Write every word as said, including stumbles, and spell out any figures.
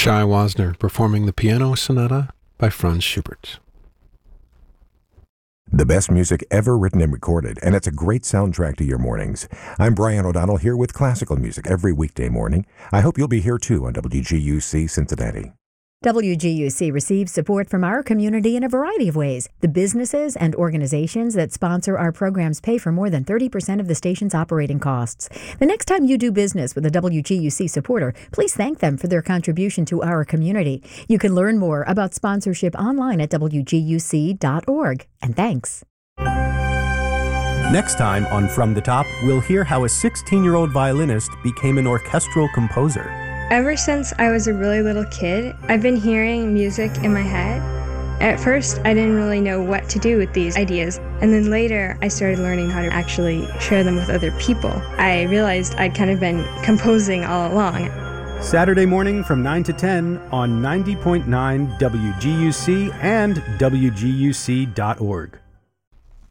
Shai Wasner performing the Piano Sonata by Franz Schubert. The best music ever written and recorded, and it's a great soundtrack to your mornings. I'm Brian O'Donnell here with classical music every weekday morning. I hope you'll be here too on W G U C Cincinnati. W G U C receives support from our community in a variety of ways. The businesses and organizations that sponsor our programs pay for more than thirty percent of the station's operating costs. The next time you do business with a W G U C supporter, please thank them for their contribution to our community. You can learn more about sponsorship online at W G U C dot org. And thanks. Next time on From the Top, we'll hear how a sixteen-year-old violinist became an orchestral composer. Ever since I was a really little kid, I've been hearing music in my head. At first, I didn't really know what to do with these ideas, and then later I started learning how to actually share them with other people. I realized I'd kind of been composing all along. Saturday morning from nine to ten on ninety point nine W G U C and W G U C dot org.